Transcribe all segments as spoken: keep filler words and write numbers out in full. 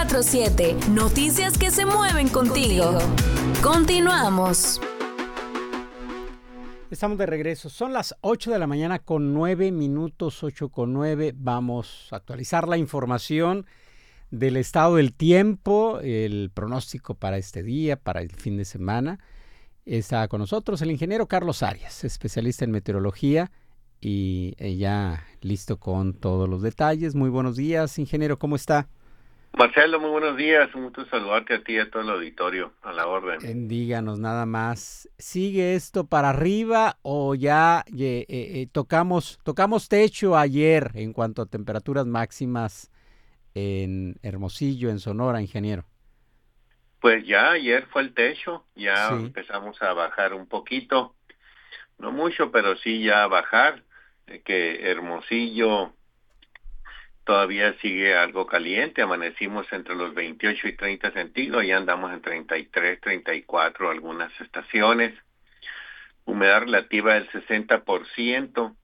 cuatro siete. Noticias que se mueven contigo. Continuamos. Estamos de regreso. Son las ocho de la mañana con nueve minutos, ocho con nueve. Vamos a actualizar la información del estado del tiempo, el pronóstico para este día, para el fin de semana. Está con nosotros el ingeniero Carlos Arias, especialista en meteorología y ya listo con todos los detalles. Muy buenos días, ingeniero, ¿cómo está? Marcelo, muy buenos días, un gusto saludarte a ti y a todo el auditorio, a la orden. Eh, díganos nada más, ¿sigue esto para arriba o ya eh, eh, tocamos, tocamos techo ayer en cuanto a temperaturas máximas en Hermosillo, en Sonora, ingeniero? Pues ya ayer fue el techo, ya Sí. empezamos a bajar un poquito, no mucho, pero sí ya a bajar, eh, que Hermosillo todavía sigue algo caliente, amanecimos entre los veintiocho y treinta centígrados, ya andamos en treinta y tres, treinta y cuatro algunas estaciones, humedad relativa del sesenta por ciento,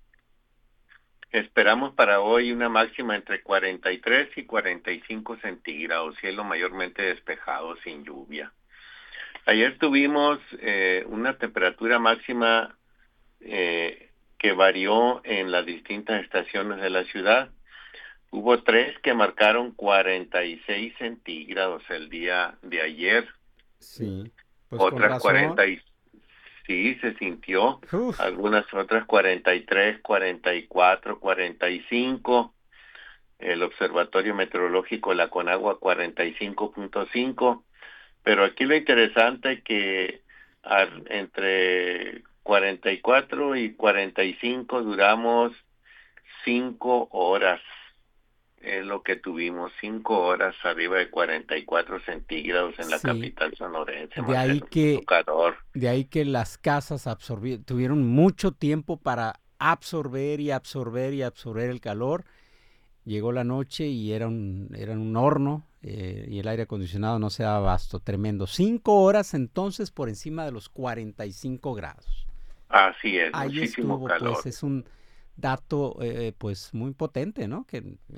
esperamos para hoy una máxima entre cuarenta y tres y cuarenta y cinco centígrados, cielo mayormente despejado, sin lluvia. Ayer tuvimos eh, una temperatura máxima eh, que varió en las distintas estaciones de la ciudad. Hubo tres que marcaron cuarenta y seis centígrados el día de ayer. Sí, pues otras cuarenta y sí se sintió. Uf. Algunas otras cuarenta y tres, cuarenta y cuatro, cuarenta y cinco. El Observatorio Meteorológico La Conagua cuarenta y cinco punto cinco. Pero aquí lo interesante es que al, entre cuarenta y cuatro y cuarenta y cinco duramos cinco horas. Es lo que tuvimos, cinco horas arriba de cuarenta y cuatro centígrados en la sí. capital sonorense. De ahí que, calor. De ahí que las casas absorbieron, tuvieron mucho tiempo para absorber y absorber y absorber el calor. Llegó la noche y era un, era un horno eh, y el aire acondicionado no se daba abasto, tremendo. Cinco horas entonces por encima de los cuarenta y cinco grados. Así es, ahí muchísimo estuvo, calor. Pues es un dato eh, pues muy potente, ¿no? Que